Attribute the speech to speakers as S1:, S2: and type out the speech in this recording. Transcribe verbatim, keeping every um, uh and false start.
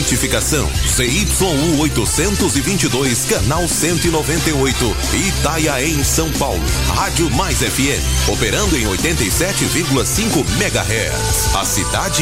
S1: Identificação C Y U oitocentos e vinte e dois, canal cento e noventa e oito, Itaiaém, São Paulo. Rádio Mais F M, operando em oitenta e sete vírgula cinco megahertz. A cidade